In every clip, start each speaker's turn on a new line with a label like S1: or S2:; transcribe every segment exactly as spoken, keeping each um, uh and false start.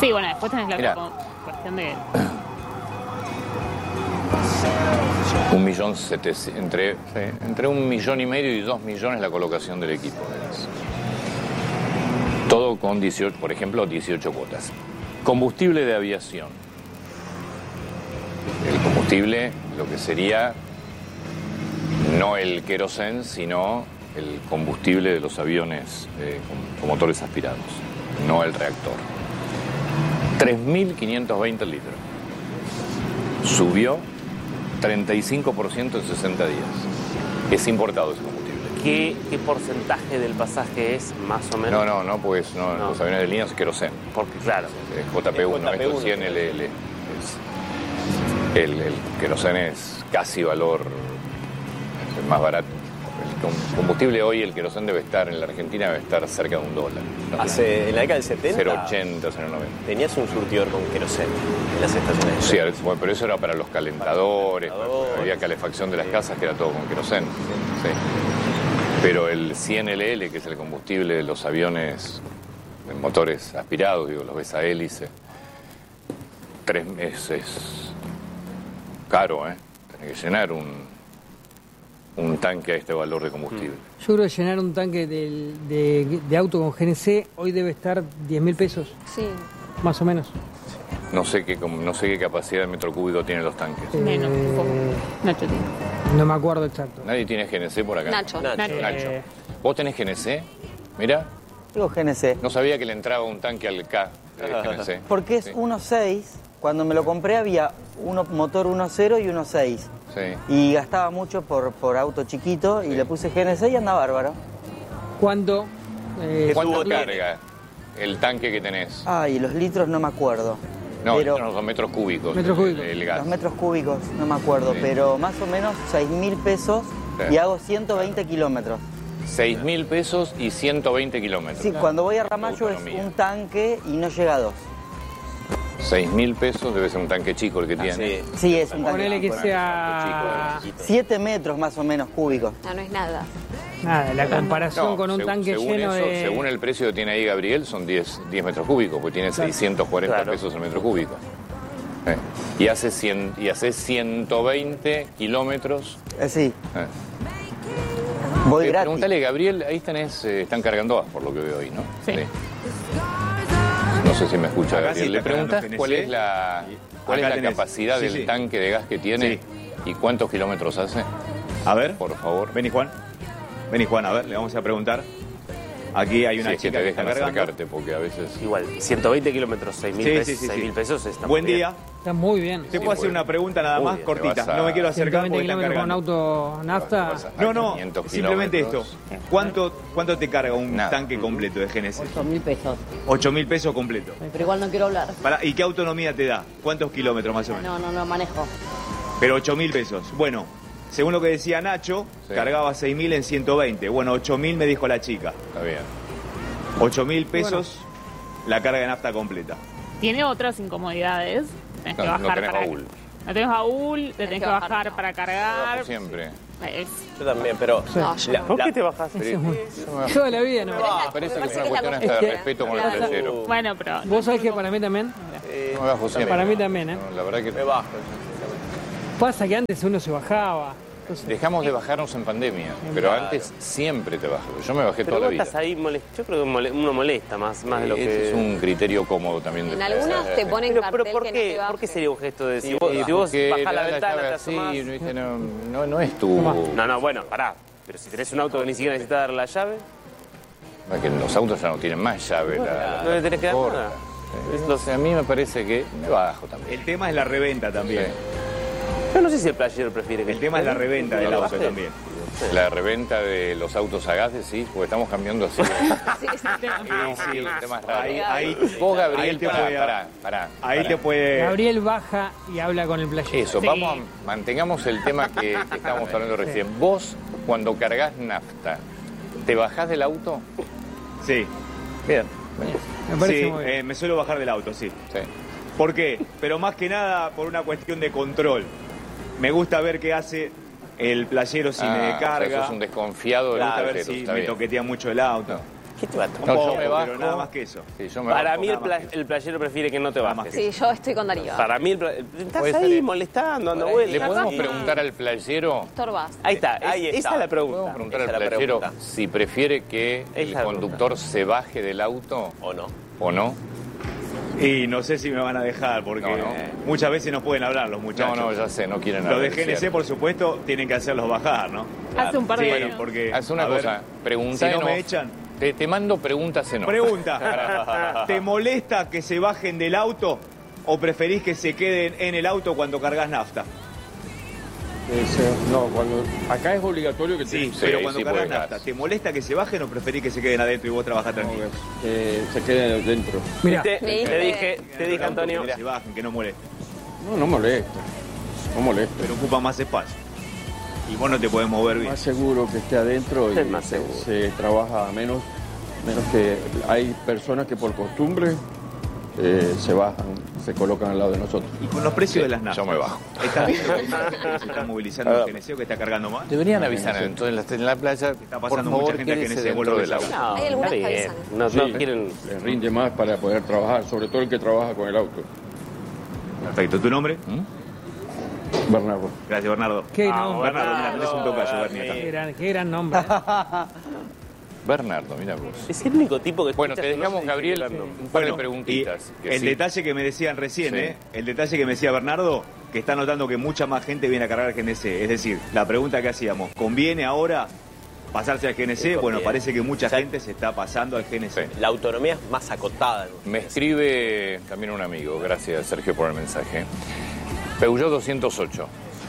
S1: Sí, bueno, después tenés la
S2: Mirá.
S1: otra cuestión de...
S2: Un millón setecientos, entre, sí, entre un millón y medio y dos millones la colocación del equipo de gas. Todo con dieciocho, por ejemplo, dieciocho cuotas. Combustible de aviación. El combustible, lo que sería no el querosén, sino el combustible de los aviones eh, con, con motores aspirados, no el reactor. tres mil quinientos veinte litros. Subió treinta y cinco por ciento en sesenta días. Es importado ese combustible.
S3: ¿Qué, ¿Qué porcentaje del pasaje es, más o menos?
S2: No, no, no, pues no,
S3: No.
S2: los aviones de línea es querosén.
S3: Porque, claro,
S2: Es J P uno,
S3: Es J P uno.
S2: esto es cien L L. Es- el, el querosén es casi valor es el más barato. El com- combustible hoy, el querosén debe estar, en la Argentina debe estar cerca de un dólar. ¿no?
S4: Hace, en la década del setenta
S2: cero coma ochenta, cero coma noventa.
S4: tenías un surtidor con querosén en las estaciones de
S2: Sí,
S4: tren.
S2: a veces, bueno, pero eso era para los calentadores,
S4: Para los calentadores.
S2: había calefacción de las casas que era todo con querosén. Sí. Pero el cien L L, que es el combustible de los aviones de motores aspirados, digo, los ves a hélice, tres meses caro, ¿eh? Tenés que llenar un, un tanque a este valor de combustible.
S5: Yo creo que llenar un tanque del- de, de auto con G N C hoy debe estar diez mil pesos,
S6: Sí.
S5: más o menos.
S2: No sé qué, com- no sé qué capacidad de metro cúbico tienen los tanques.
S1: Menos, un poco.
S5: Eh,
S1: Nacho tiene.
S5: no me acuerdo exacto.
S2: Nadie tiene G N C por acá.
S6: Nacho.
S4: Nacho.
S1: Nacho.
S2: Nacho.
S5: Eh,
S2: ¿Vos tenés G N C? Mira,
S7: Digo G N C.
S2: no sabía que le entraba un tanque al K de G N C.
S7: Porque es
S2: Sí.
S7: uno punto seis. Cuando me lo compré había uno motor uno punto cero y uno punto seis.
S2: Sí.
S7: Y gastaba mucho por, por auto chiquito y le puse G N C y anda bárbaro.
S5: ¿Cuánto? eh,
S2: ¿Cuánto
S4: tubo tiene?
S2: carga el tanque que tenés?
S7: Ay, los litros no me acuerdo.
S2: No,
S7: pero
S2: no son metros cúbicos.
S5: Metros cúbicos.
S2: El, el gas.
S7: los metros cúbicos no me acuerdo,
S2: Sí.
S7: pero más o menos seis mil pesos
S2: Sí.
S7: y hago ciento veinte kilómetros.
S2: seis mil pesos y ciento veinte kilómetros.
S7: Sí, cuando voy a Ramallo es
S2: Autonomía.
S7: un tanque y no llega a dos.
S2: seis mil pesos debe ser un tanque chico el que tiene.
S4: Sí.
S7: Sí, es un tanque.
S5: Ponele que
S7: chico.
S5: sea
S7: siete metros más o menos cúbicos.
S6: No, no es nada.
S5: nada, la comparación
S2: No,
S5: con un
S2: seg-
S5: tanque
S2: según
S5: lleno
S2: eso,
S5: de...
S2: Según el precio que tiene ahí Gabriel, son diez, diez metros cúbicos, porque tiene seiscientos cuarenta
S3: Claro.
S2: pesos el metro cúbico. Eh, Y hace, cien, y hace ciento veinte kilómetros.
S7: Eh, sí,
S2: Eh.
S7: voy
S2: Eh,
S7: gratis.
S2: Pregúntale, Gabriel, ahí tenés, eh, están cargando gas por lo que veo hoy, ¿no?
S1: Sí.
S2: No sé si me escucha
S8: Acá
S2: Gabriel.
S8: sí
S2: Le
S8: está cargando
S2: preguntás
S8: G N C.
S2: cuál es la, cuál es
S8: Acá
S2: la
S8: tenés.
S2: capacidad
S8: Sí,
S2: del
S8: sí.
S2: tanque de gas que tiene y cuántos kilómetros hace,
S8: A ver,
S2: por favor.
S8: vení Juan. Vení Juan, a ver, le vamos a preguntar. Aquí hay
S2: Si
S8: una
S2: es que
S8: chica
S2: te
S8: que está
S2: dejan
S8: cargando.
S2: acercarte, porque a veces...
S3: igual, ciento veinte kilómetros, seis mil
S8: Sí,
S3: pesos,
S8: sí, sí,
S3: seis
S8: sí.
S3: mil pesos está
S8: Buen
S3: muy
S8: día.
S3: bien.
S5: Está muy bien.
S8: ¿Te puedo hacer una pregunta nada
S3: Muy
S8: más
S3: bien,
S8: cortita?
S2: te vas a-
S8: No me quiero acercar
S5: ciento veinte
S8: porque están
S5: kilómetros con
S8: cargando.
S5: auto nafta.
S2: Vas a-
S8: No, no,
S2: quinientos
S8: simplemente esto.
S2: kilómetros.
S8: ¿Cuánto, ¿Cuánto te carga un
S2: Nada.
S8: tanque completo de G N C?
S9: ocho mil pesos.
S8: ocho mil pesos completo.
S9: Pero igual no quiero hablar.
S8: Pará, ¿y qué autonomía te da? ¿Cuántos kilómetros más o menos?
S9: No, no, no manejo.
S8: Pero ocho mil pesos. Bueno, según lo que decía Nacho,
S2: Sí.
S8: cargaba seis mil en ciento veinte. Bueno, ocho mil me dijo la chica.
S2: Está bien.
S8: ocho mil pesos la carga de nafta completa.
S1: Tiene otras incomodidades. Tenés que
S2: No, no
S1: bajar
S2: tenés
S1: para...
S2: baúl.
S1: No tenés baúl, te tenés que bajar
S6: bajar.
S1: para cargar.
S2: Siempre.
S1: Es-
S4: Yo también, pero...
S6: No, yo
S4: la-
S3: ¿Por
S4: la-
S3: qué te bajas?
S5: Toda la vida, ¿no?
S2: Me parece que es una cuestión hasta de
S5: Es que-
S2: respeto con el playero.
S1: Bueno, pero...
S5: Vos sabés que para mí también,
S4: eh,
S2: No me bajo siempre.
S5: para mí también, ¿eh?
S2: No, la verdad que
S4: me bajo.
S5: Pasa que antes uno se bajaba. Entonces,
S2: dejamos de bajarnos en pandemia, pero
S4: Claro.
S2: antes siempre te bajas. Yo me bajé
S3: Pero
S2: toda la
S3: vos
S2: vida.
S3: estás ahí molest... Yo creo que mole- uno molesta más, más de lo
S2: Ese
S3: que...
S2: es un criterio cómodo también. de
S6: En algunas te ponen
S3: Pero,
S6: cartel
S3: pero ¿por
S6: que
S3: qué?
S6: no te
S3: ¿Por qué
S6: bajes.
S3: sería un gesto de si
S2: Sí,
S3: vos, si vos
S2: porque
S3: bajás la
S2: le da
S3: ventana,
S2: llave
S3: te
S2: así,
S3: asomás?
S2: y viste, no, no, no es tu...
S3: No, no, bueno, pará. Pero si tenés un auto que ni siquiera necesita dar la llave,
S2: Es que los autos ya no tienen más llave. la- la-
S3: no le tenés que dar
S2: corta.
S3: nada.
S2: Eh, Entonces a mí me parece que me bajo también.
S8: El tema es la reventa también.
S3: yo no sé si el playero prefiere que...
S8: El tema es la reventa del auto también.
S2: La reventa de los autos a gas, sí, porque estamos cambiando así.
S6: Sí, sí.
S2: Sí, sí, temas raros.
S8: Ahí, ahí,
S2: Vos,
S8: ahí
S2: Gabriel,
S8: te
S2: pará,
S8: puede-
S2: pará, pará,
S8: ahí
S2: pará.
S8: te puede...
S5: Gabriel baja y habla con el playero.
S2: Eso,
S1: Sí.
S2: vamos a, mantengamos el tema que, que estábamos hablando recién. Vos, cuando cargas nafta, ¿te bajás del auto?
S8: Sí,
S2: Bien.
S5: Me parece
S8: sí
S5: muy bien.
S8: eh, me suelo bajar del auto, sí.
S2: Sí.
S8: ¿Por qué? Pero más que nada por una cuestión de control. Me gusta ver qué hace el playero si
S2: Ah,
S8: me
S2: o sea,
S8: carga.
S2: sos un desconfiado de
S8: Me
S2: los
S8: gusta ver
S2: playeros,
S8: si
S2: está
S8: me
S2: bien.
S8: toquetea mucho el auto.
S2: No.
S4: ¿Qué te va a
S8: Un
S4: tomar?
S2: No, yo
S8: poco,
S2: me bajo.
S8: pero nada más que eso.
S2: Sí, yo me
S3: Para
S2: bajo.
S3: mí el,
S8: nada más
S3: pla-
S8: que eso.
S3: el playero prefiere que no te
S8: Nada más
S3: bajes.
S8: que
S6: Sí, yo estoy con Darío.
S3: Para mí el pla- estás
S2: Puede
S3: ahí
S2: ser.
S3: molestando, dando
S2: ¿Le
S3: vueltas.
S2: podemos
S3: Sí.
S2: preguntar al playero?
S6: Estorbas.
S3: Ahí está,
S4: Ahí
S3: es-
S4: está.
S3: esa es la
S2: ¿Podemos
S3: pregunta.
S2: preguntar
S4: Esa
S2: al
S4: es la
S2: playero
S4: pregunta.
S2: si prefiere que
S3: Esa
S2: el
S3: es la
S2: conductor se baje del auto
S4: ¿O no?
S2: o no?
S8: Y no sé si me van a dejar, porque
S2: No, no.
S8: muchas veces no pueden hablar los
S2: No,
S8: muchachos.
S2: no, ya sé, no quieren
S8: Los de
S2: hablar,
S8: G N C,
S2: cierto.
S8: por supuesto, tienen que hacerlos bajar, ¿no?
S1: Hace un par de
S8: Sí,
S1: años.
S8: porque,
S2: Haz una
S8: a ver,
S2: cosa, pregunta
S8: si no
S2: en
S8: me
S2: off.
S8: echan.
S2: Te, te mando preguntas en off.
S8: Pregunta, ¿te molesta que se bajen del auto o preferís que se queden en el auto cuando cargas nafta?
S9: Ese- no, cuando acá es obligatorio que
S8: Sí,
S9: te-
S8: pero
S2: ahí
S8: cuando
S2: sí,
S8: cargas
S2: porque
S8: nafta,
S2: gas.
S8: ¿te molesta que se bajen o preferís que se queden adentro y vos trabajás tranquilo?
S9: que se queden dentro.
S5: Mira,
S3: Te,
S6: Me
S3: te
S6: dice-
S3: dije, te dije, Antonio.
S8: Que se bajen, que no molesten,
S9: No, no molesta. No molesta.
S8: pero ocupan más espacio. Y vos no te podés mover bien.
S9: Más seguro que esté adentro y
S3: Es más
S9: se,
S3: seguro.
S9: se trabaja menos, menos que hay personas que por costumbre eh, se bajan, se colocan al lado de nosotros.
S8: Y con los precios de las naftas.
S2: Yo me bajo.
S8: ¿Estás viendo que mucha gente se está movilizando en G N C o que está cargando más?
S2: Deberían avisar entonces en la, en la playa.
S8: Está
S2: Por
S8: pasando
S2: favor,
S8: mucha gente a
S2: quédese
S8: G N C, vos lo
S2: dentro
S8: ves
S2: del
S8: acá.
S2: auto.
S3: No,
S6: Hay algunas
S3: está
S6: que
S3: bien.
S6: avisan.
S3: No, no
S9: Sí.
S3: quieren.
S9: Les rinde más para poder trabajar, sobre todo el que trabaja con el auto.
S8: Perfecto. ¿Tu nombre?
S9: Bernardo.
S8: Gracias, Bernardo.
S5: Qué
S8: Ah,
S5: nombre.
S8: Bernardo, mira, tenés un tocayo, Bernie, acá.
S5: qué gran, qué gran nombre. ¿eh?
S2: Bernardo, mira vos.
S3: Es el único tipo que
S2: Bueno,
S3: escucha
S2: te
S3: su
S2: dejamos,
S3: nombre y dice
S2: Gabriel,
S3: Bernardo.
S2: un par de
S8: Bueno,
S2: preguntitas.
S8: y
S2: que
S8: el
S2: sí.
S8: detalle que me decían recién,
S2: Sí.
S8: ¿eh? El detalle que me decía Bernardo, que está notando que mucha más gente viene a cargar G N C. Es decir, la pregunta que hacíamos, ¿conviene ahora pasarse al G N C?
S4: Sí,
S8: Bueno,
S4: conviene.
S8: parece que mucha
S4: Sí.
S8: gente se está pasando al G N C.
S2: Sí.
S4: La autonomía es más acotada. ¿no?
S2: Me escribe también un amigo, gracias Sergio por el mensaje. Peugeot doscientos ocho.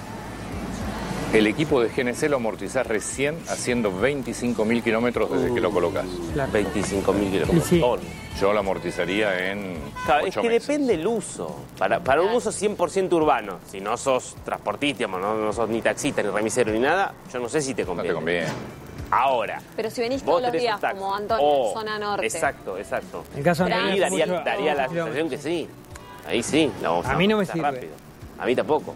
S2: El equipo de G N C lo amortizás recién haciendo veinticinco mil kilómetros desde que lo colocas.
S5: Claro.
S3: veinticinco mil
S5: Y
S3: kilómetros.
S5: sí.
S3: Montón.
S2: Yo lo amortizaría en
S3: Claro, es
S2: ocho
S3: que
S2: meses.
S3: depende el uso. Para, para un uso cien por ciento urbano, si no sos transportista, digamos, no, no sos ni taxista, ni remisero, ni nada, yo no sé si te
S2: No
S3: conviene.
S2: te conviene.
S3: Ahora.
S6: Pero si venís
S3: vos
S6: todos los
S3: tenés
S6: días,
S3: un taxi.
S6: como Antonio,
S3: Oh,
S6: zona norte.
S3: Exacto, exacto.
S5: En el caso de
S6: Ahí
S3: Ahí
S5: Antonio,
S3: daría,
S5: mucho-
S3: daría la
S5: kilómetros.
S3: sensación que sí. Ahí sí, la vamos
S5: A mí no me
S3: pasar
S5: sirve.
S3: rápido. A mí tampoco.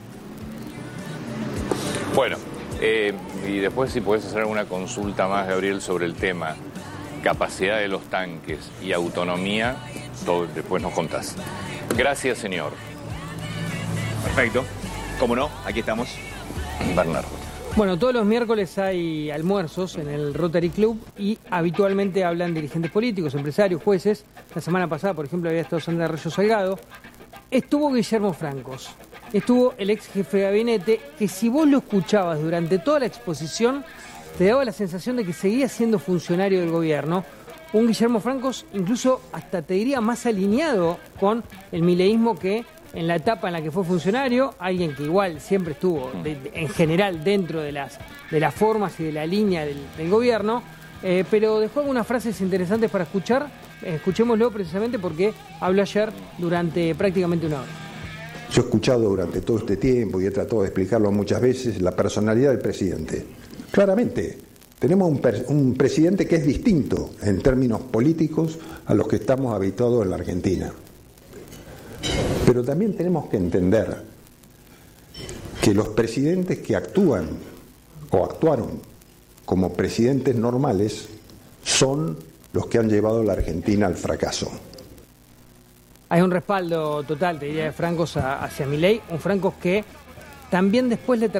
S2: Bueno, eh, y después si podés hacer alguna consulta más, Gabriel, sobre el tema capacidad de los tanques y autonomía, todo después nos contás. Gracias, señor.
S8: Perfecto. ¿Cómo no? Aquí estamos.
S2: Bernardo.
S5: Bueno, todos los miércoles hay almuerzos en el Rotary Club y habitualmente hablan dirigentes políticos, empresarios, jueces. La semana pasada, por ejemplo, había estado Sandra Arroyo Salgado. Estuvo Guillermo Francos. Estuvo el ex jefe de gabinete, que si vos lo escuchabas durante toda la exposición, te daba la sensación de que seguía siendo funcionario del gobierno. Un Guillermo Francos incluso hasta te diría más alineado con el mileísmo que en la etapa en la que fue funcionario, alguien que igual siempre estuvo de- de- en general dentro de las, de las formas y de la línea del, del gobierno, eh, pero dejó algunas frases interesantes para escuchar. Eh, escuchémoslo precisamente porque habló ayer durante prácticamente una hora.
S10: Yo he escuchado durante todo este tiempo y he tratado de explicarlo muchas veces la personalidad del presidente. Claramente, tenemos un, per- un presidente que es distinto en términos políticos a los que estamos habituados en la Argentina. Pero también tenemos que entender que los presidentes que actúan o actuaron como presidentes normales son los que han llevado a la Argentina al fracaso.
S5: Hay un respaldo total, te diría, de Francos a- hacia Milei, un Francos que también después le